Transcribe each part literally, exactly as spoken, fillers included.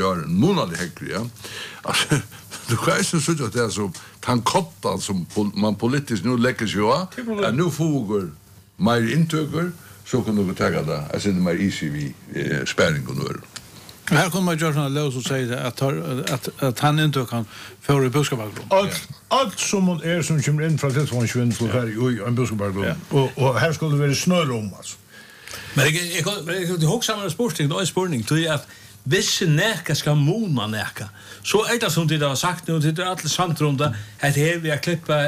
gör en månad högre, ja. Alltså, du kan ju så att det är så tankottan som man politiskt nu lägger sig av, att nu fogar mer intöker, så kan du ta det, alltså det mer easy vi eh, spärring och nu. Här kommer man göra sådana lös och säga att, att, att han inte kan få i buskabaggrund. Allt, allt som man är som kommer in från telefonskvind för här i en buskabaggrund. Och, och här skulle det vara snöre om alltså. Men jag jag jag hugger samma sporting då är sporting till att visse näka ska mona näka. Så är det som det har sagt nu det är alla samtrunda att här vi har klippa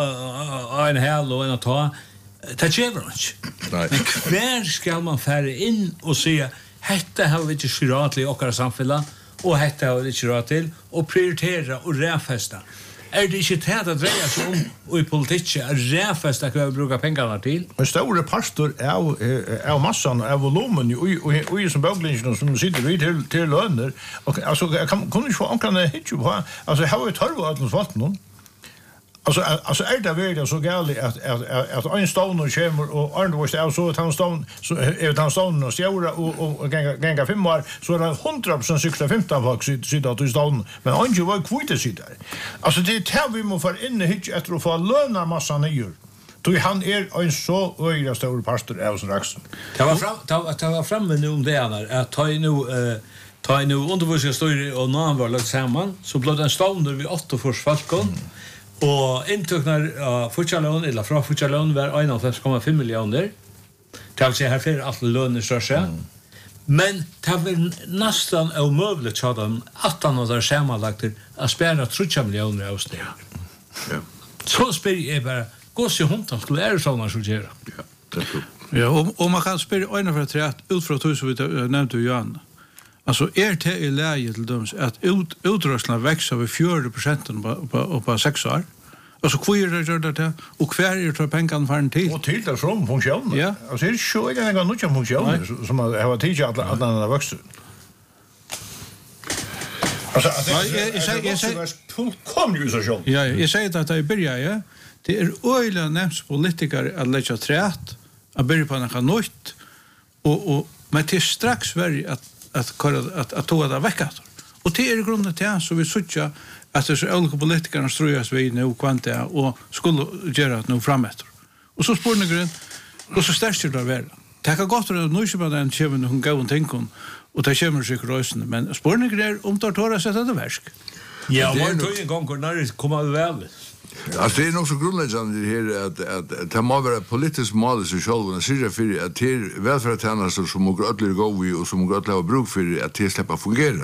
en hel och en att ta det gör inte. Nej. Men kvar ska man färra in och se hetta har vi inte skirat i åkara samfälla och hetta har vi inte skirat till och prioritera och räfästa. Är det inte det att dreja sig om och i politiken är räfästa vad vi brukar pengarna till? En stor pastor är är massan av volymen och och som böglingen som sitter vid till till löner och alltså kan kan ju få anklarna hit ju på alltså har vi tolv att något vart någon. Alltså alltså är det väl så galet att att att en stone och kommer och Arne var så så att han stone så är han stone och sjöra och och gänga gänga fem år så är det hundra procent sexton femton folk sitter att stone men han ju var kvitt sitter. Alltså det är vi måste få in hit efter att få löna massa ner. Då han är en så öjra stor pastor av Raxen. Det var fram det var framme nu om det där att ta nu eh ta nu undervisning står och någon var lagt samman så blev det en stone vi åtta för falkon. Och intöknar uh, futsalon eller från futsalon var en komma fem miljoner. Det vill säga här för alla löner så så. Mm. Men det var nästan omöjligt så de att han hade sammanlagt att spara tre miljoner av det. Ja. Så spel är bara gå så huntan skulle är såna så göra. Ja, det är. Ja, och, och man kan spela en för tre ut från hus vi nämnde ju Jan. Alltså är det i läge till döms att ut utrustningen växer över fyrtio procent på på på sex år. Och så kvar det gör det och kvar är det pengarna för en tid. Och till det från funktionen. Ja. Alltså det är så är det något som funktion som har tid att att den växer. Alltså att det är jag säger fullkomligt ju så själv. Ja, jag säger att det börjar ja. Det är öliga nämns politiker att lägga trätt att börja på något nytt och och men till strax var att att att att ta det vecka. Och det är grunden till så vi söker att det så olika politikerna ströjas vid nu kvanta och skulle göra det nu framåt. Och så spår ni och så stärker det väl. Det kan gott att nu köpa den köpen hon går och tänker och det kommer sig rösten men spår ni är om tar tora sätta det verk. Ja, var tog en gång när det kommer väl. Alltså det är nog så grundläggande här att att det måste vara politiskt mål så själv och se för att det välfärdstjänster som och alla gå vi och som alla har bruk för att det släppa fungera.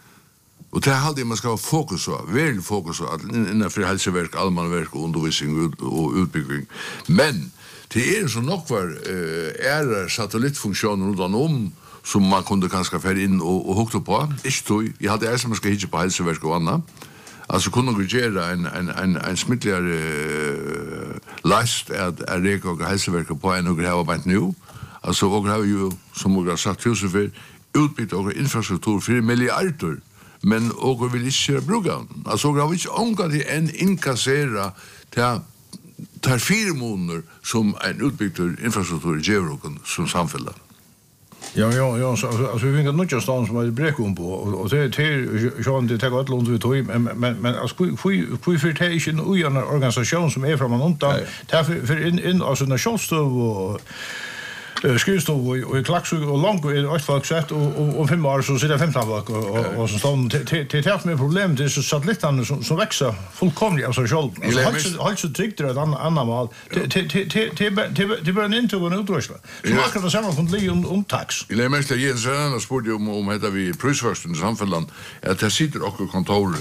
Och det är alltid man ska ha fokus på, väl fokus på att innan för hälsoverk, allmänverk och undervisning och utbyggning. Men det är så nog var är satellitfunktioner utan om som man kunde kanske få in och och hugga på. Inte då. Jag hade alltså man ska hitta på hälsoverk och annat. Alltså kunde vi göra en en en en smittligare uh, last att är det och hälsoverk på en och det har varit nu. Alltså och har ju som vi har sagt ju så för utbyggt och infrastruktur för miljarder. Men och vill inte bruka. Alltså jag vill inte ånga till en inkassera till tar fyra månader som en utbyggd infrastruktur i Georgen som samfälla. Ja, ja, ja, så alltså vi vinner nog just som är bräckon på och det är ju det tar gott långt vi tog men men men alltså för för filtration och en organisation som är från man undan därför för in in alltså när självstov och skrivstov och i klacksug och långt och ett folk sett och och fem år så sitter femton folk och och så står till till till med problem det är så satelliterna som som växer fullkomligt alltså själv alltså halt så tryckt det andra andra mal till till till till till bara inte gå ut då så man kan det samma från Leon om tax I lämmer det igen så en sport om om heter vi prisförsten samfällan att det sitter och kontor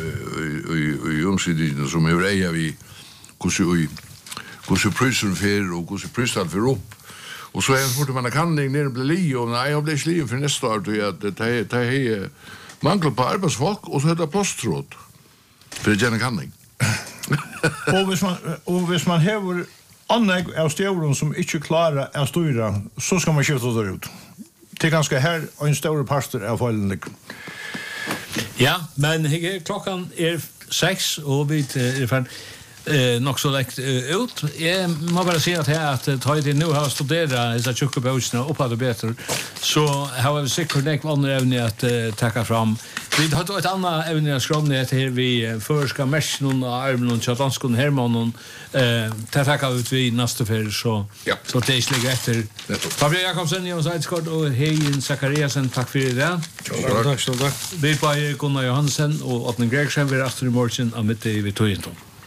i i omsidningen som är eja vi hur så hur så prisen för och hur så prisen för upp. Och så är det man kan ner ner bli li och nej jag blir sliv för nästa år då att det det är mangel på arbetsfolk och så heter plåstråd för det gärna kan. Och hvis man och hvis man har anlägg av stjärnor som inte klarar att styra så ska man skjuta det ut. Det är ganska här en stor pastor av fallen. Ja, men klockan är sex och vi är fan eh nog så läkt ut. Jag må bara säga att här att ta det nu har studera dessa tjockebösna upp att bättre. Så har vi säkert nek andra ämnen att uh, ta fram. Vi har då ett annat ämne att skriva ner till vi förska mesh någon armen och chatanskon Hermanon eh ta ta ut vi nästa för så ja. Så det är ligger efter. Fabian Jakobsen i Sideskort och Hein Zachariasen tack för det. Tack så tack. Vi på Gunnar Johansen och Atne Gregsen vi är efter i morgon av mitt i Vitorienton.